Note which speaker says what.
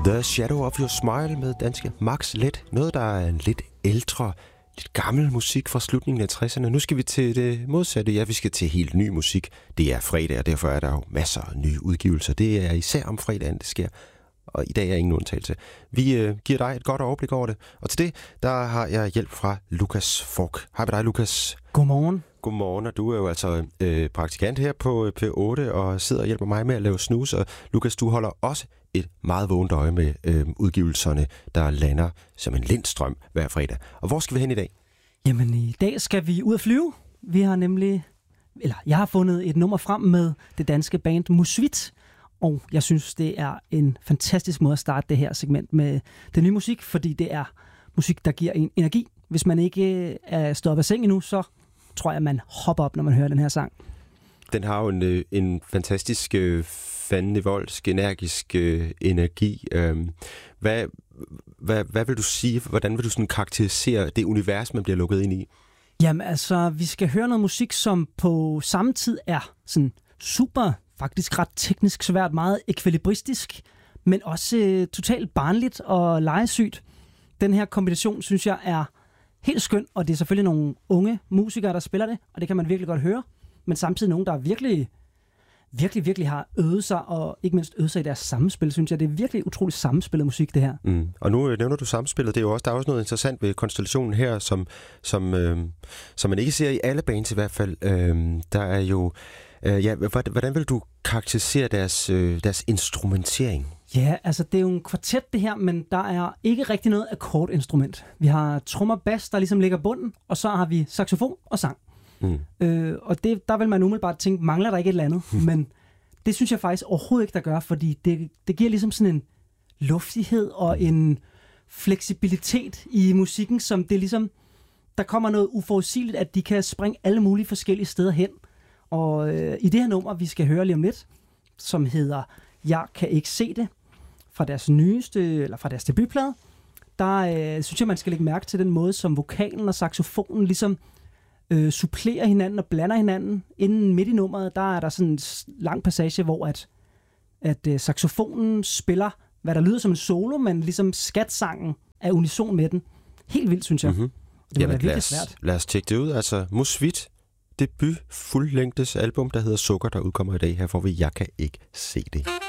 Speaker 1: The Shadow of Your Smile med danske Max Let. Noget, der er en lidt ældre, lidt gammel musik fra slutningen af 60'erne. Nu skal vi til det modsatte. Ja, vi skal til helt ny musik. Det er fredag, og derfor er der jo masser af nye udgivelser. Det er især om fredagen, det sker. Og i dag er ingen undtagelse. Vi giver dig et godt overblik over det. Og til det, der har jeg hjælp fra Lukas Fork. Hej med dig, Lukas.
Speaker 2: Godmorgen.
Speaker 1: Godmorgen, og du er jo altså praktikant her på P8 og sidder og hjælper mig med at lave snus. Og Lukas, du holder også et meget vågent øje med udgivelserne, der lander som en lindstrøm hver fredag. Og hvor skal vi hen i dag?
Speaker 2: Jamen, i dag skal vi ud at flyve. Vi har jeg har fundet et nummer frem med det danske band Musvit. Og jeg synes, det er en fantastisk måde at starte det her segment med den nye musik, fordi det er musik, der giver en energi. Hvis man ikke er stået op af seng endnu, så tror jeg, man hopper op, når man hører den her sang.
Speaker 1: Den har jo en fantastisk fandenivoldsk, energisk energi. Hvad vil du sige? Hvordan vil du sådan karakterisere det univers, man bliver lukket ind i?
Speaker 2: Jamen altså, vi skal høre noget musik, som på samme tid er sådan super, faktisk ret teknisk svært, meget ekvilibristisk, men også totalt barnligt og legesygt. Den her kombination, synes jeg, er helt skøn, og det er selvfølgelig nogle unge musikere, der spiller det, og det kan man virkelig godt høre, men samtidig nogen, der virkelig har øvet sig, og ikke mindst øvet sig i deres samspil, synes jeg. Det er virkelig utroligt samspillet musik, det her. Mm.
Speaker 1: Og nu nævner du samspillet. Det er jo også, der er også noget interessant ved konstellationen her, som man ikke ser i alle bands i hvert fald. Der er jo... hvordan vil du karakterisere deres instrumentering?
Speaker 2: Ja, altså det er jo en kvartet det her, men der er ikke rigtig noget akkordinstrument. Vi har trommer, bas, der ligesom ligger bunden, og så har vi saxofon og sang. Mm. Og der vil man umiddelbart tænke, mangler der ikke et eller andet? Men det synes jeg faktisk overhovedet ikke, der gør, fordi det giver ligesom sådan en luftighed og en fleksibilitet i musikken, som det ligesom, der kommer noget uforudsigeligt, at de kan springe alle mulige forskellige steder hen. Og i det her nummer, vi skal høre lige om lidt, som hedder Jeg kan ikke se det, fra deres debutplade, der synes jeg, man skal lægge mærke til den måde, som vokalen og saxofonen ligesom supplerer hinanden og blander hinanden. Inden midt i nummeret, der er der sådan en lang passage, hvor at saxofonen spiller, hvad der lyder som en solo, men ligesom skatsangen er unison med den. Helt vildt, synes jeg. Mm-hmm. Det er virkelig svært.
Speaker 1: Lad os tjekke det ud. Altså, Musvit, debut fuldlængdes album, der hedder Sukker, der udkommer i dag. Her får vi Jeg kan ikke se det.